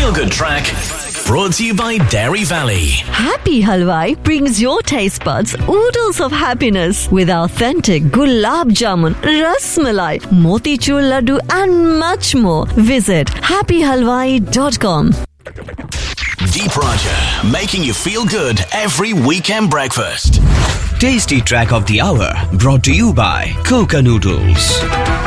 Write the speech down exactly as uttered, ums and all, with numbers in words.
feel-good track brought to you by Dairy Valley. Happy Halwai brings your taste buds oodles of happiness with authentic gulab jamun, ras malai, motichur laddu and much more. Visit happy halwai dot com. Deep Raja, making you feel good every weekend breakfast. Tasty track of the hour brought to you by Coca Noodles.